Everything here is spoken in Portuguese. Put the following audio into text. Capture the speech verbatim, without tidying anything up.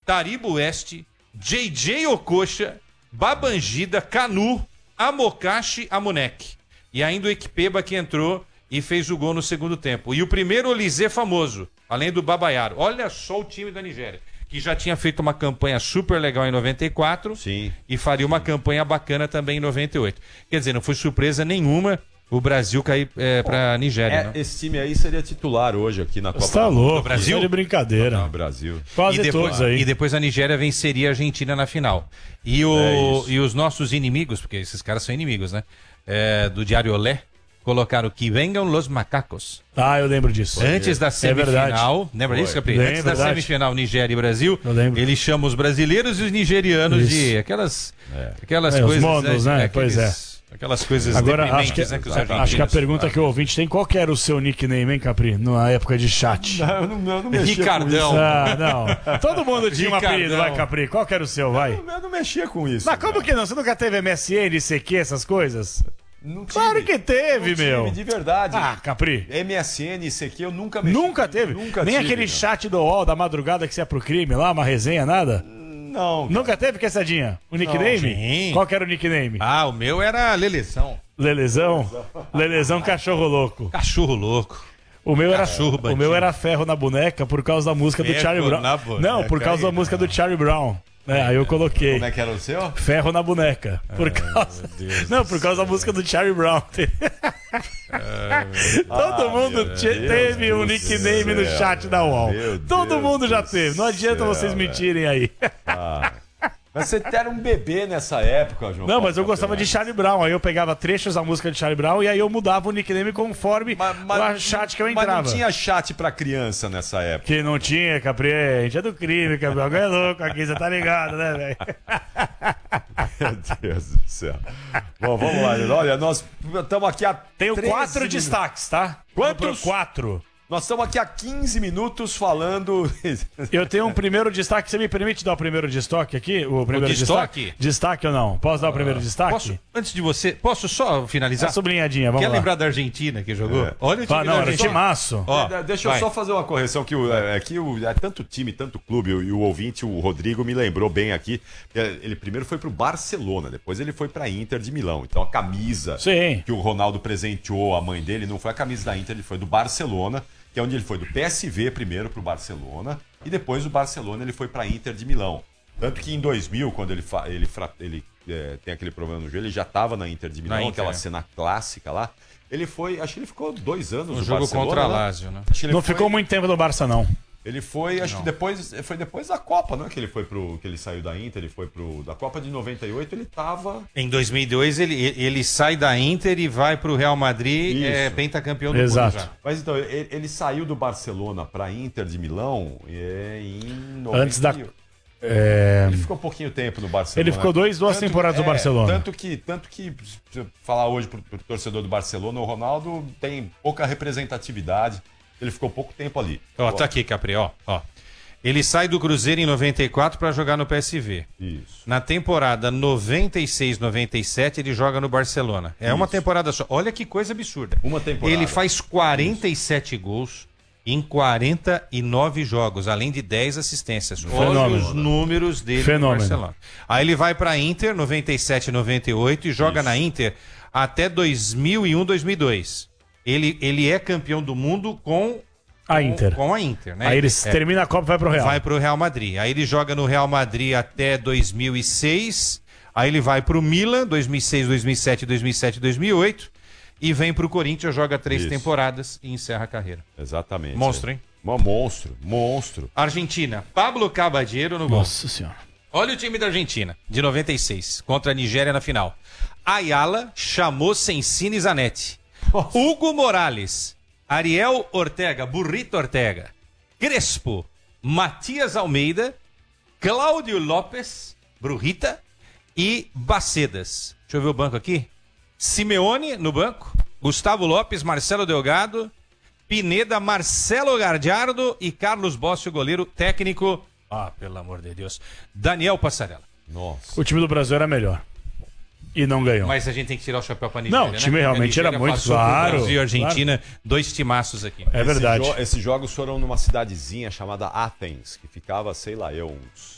Taribo West, J J Okocha, Babangida, Canu, Amokashi, Amonek. E ainda o Equipeba que entrou e fez o gol no segundo tempo. E o primeiro Olizé famoso, além do Babayaro. Olha só o time da Nigéria, que já tinha feito uma campanha super legal em noventa e quatro. Sim. E faria uma campanha bacana também em noventa e oito. Quer dizer, não foi surpresa nenhuma o Brasil cair é, para a Nigéria. É, né? esse time aí seria titular hoje aqui na Copa Você tá do Mundo. louco, do Brasil? isso é de brincadeira. Não, Brasil. Quase E depois, todos aí. e depois a Nigéria venceria a Argentina na final. E, o, É e os nossos inimigos, porque esses caras são inimigos, né? É, do Diário Olé, colocaram que venham los macacos. Ah, eu lembro disso. Antes da semifinal, verdade. lembra Foi. disso, Capri? Lembro, Antes da verdade. semifinal Nigéria e Brasil, Eu lembro. ele chama os brasileiros e os nigerianos Isso. de aquelas, É. aquelas É, os coisas... monos, né? aqueles- Pois Aquelas coisas Agora, acho deprimentes, que, né, que os acho que a argentinos- pergunta que o ouvinte tem, qual que era o seu nickname, hein, Capri? Na época de chat. Eu não, eu não mexia Ricardão. com isso. Ah, não. Todo mundo tinha um Ricardão. apelido, vai, Capri. Qual que era o seu, vai? Eu, eu não mexia com isso. Mas como que não? Você nunca teve M S N, C Q, essas coisas? Não tive. Claro que teve, Não tive, meu. de verdade. Ah, Capri. M S N, isso aqui eu nunca mexi. Nunca teve? Nunca Nem tive, aquele não. chat do U O L da madrugada que você ia pro crime lá, uma resenha, nada? Não. Nunca teve, Quessadinha? O nickname? Sim. Qual que era o nickname? Ah, o meu era Lelezão. Lelezão? Lelezão Cachorro Louco. Cachorro louco. O meu, era, Cachorro o bandido. meu era ferro na boneca por causa da música do Ferro Charlie Brown. na boneca, Não, por causa da aí, música não. do Charlie Brown. É, aí eu coloquei. Como é que era o seu? Ferro na boneca. Por causa... Não, por causa da música do Charlie Brown. Todo mundo te- teve um do nickname no céu, chat da U O L. meu Todo Deus mundo já do teve. Não adianta céu, vocês mentirem aí. Mas você era um bebê nessa época, João. Não, mas eu Paulo gostava de Capelani. Charlie Brown. Aí eu pegava trechos da música de Charlie Brown e aí eu mudava o nickname conforme Mas- mas- o chat que eu Mas entrava. não tinha chat pra criança nessa época. Que não tinha, Capri. A gente é do crime, Capri. Agora é louco aqui, você tá ligado, né, velho? Meu Deus do céu. Bom, vamos lá. Olha, nós estamos aqui há Tenho treze quatro minutos. destaques, tá? Quantos? Quatro. Nós estamos aqui há quinze minutos falando. Eu tenho um primeiro destaque. Você me permite dar o primeiro destaque aqui? O primeiro destaque? destaque? Destaque ou não? Posso dar o primeiro destaque? Posso, antes de você, posso só finalizar? Uma sublinhadinha, vamos Quer lá. lembrar da Argentina que jogou? É. Olha o time Ah, não, da era Argentina. timaço. Ó, De- Deixa eu vai. só fazer uma correção que o, é, que o, é tanto time, tanto clube, e o ouvinte, o Rodrigo, me lembrou bem aqui. É, Ele primeiro foi pro Barcelona, depois ele foi pra Inter de Milão. Então a camisa Sim. que o Ronaldo presenteou a mãe dele não foi a camisa da Inter, ele foi do Barcelona, que é onde ele foi do P S V primeiro pro Barcelona, e depois do Barcelona ele foi pra Inter de Milão. Tanto que em dois mil, quando ele, fa- ele, fra- ele é, tem aquele problema no joelho, ele já estava na Inter de Milão, Na Inter, aquela é. cena clássica lá. Ele foi, acho que ele ficou dois anos Um no jogo Barcelona, contra a né? Lazio, né? Acho que ele Não foi- ficou muito tempo no Barça, não. Ele foi, acho que depois, foi depois da Copa, não é que ele foi pro, que ele saiu da Inter, ele foi pro, da Copa de noventa e oito, ele tava... Em dois mil e dois ele, ele sai da Inter e vai pro Real Madrid, Isso. é pentacampeão do Exato. mundo já. Mas então, ele, ele saiu do Barcelona pra Inter de Milão é, em noventa. Antes da. É... Ele ficou pouquinho tempo no Barcelona. Ele ficou dois, duas temporadas no Barcelona. Tanto que, tanto que, se eu falar hoje pro, pro torcedor do Barcelona, o Ronaldo tem pouca representatividade, ele ficou pouco tempo ali. Ó, tá aqui, Capri, ó, ó. Ele sai do Cruzeiro em noventa e quatro para jogar no P S V. Isso. Na temporada noventa e seis, noventa e sete, ele joga no Barcelona. É uma Isso. temporada só. Olha que coisa absurda. Uma temporada. Ele faz quarenta e sete gols em quarenta e nove jogos, além de dez assistências. Olha Fenômeno. os números dele Fenômeno. no Barcelona. Aí ele vai para Inter, noventa e sete, noventa e oito, e joga na Inter até dois mil e um, dois mil e dois. Ele, ele é campeão do mundo com A Inter. Com a Inter, né? Aí ele É. termina a Copa e vai pro Real. Vai pro Real Madrid. Aí ele joga no Real Madrid até dois mil e seis. Aí ele vai pro Milan, dois mil e seis, dois mil e sete, dois mil e sete, dois mil e oito. E vem pro Corinthians, joga três Isso. temporadas e encerra a carreira. Exatamente. Monstro, hein? Um monstro, monstro. Argentina, Pablo Caballero no gol. Nossa senhora. Olha o time da Argentina, de noventa e seis, contra a Nigéria na final. Ayala, chamou Sensini e Zanetti. Hugo Morales, Ariel Ortega, Burrito Ortega, Crespo, Matias Almeida, Cláudio Lopes, Brujita e Bacedas. Deixa eu ver o banco aqui. Simeone no banco, Gustavo Lopes, Marcelo Delgado, Pineda, Marcelo Gardiardo e Carlos Bossi, o goleiro técnico. Ah, pelo amor de Deus. Daniel Passarella. Nossa. O time do Brasil era melhor. E não ganhou. Mas a gente tem que tirar o chapéu pra Nigéria, Não, o né? time Porque a realmente Nigéria era muito passou por claro, Brasil e Argentina, dois timaços aqui. É verdade. Esse jo- esses jogos foram numa cidadezinha chamada Athens, que ficava, sei lá, eu, uns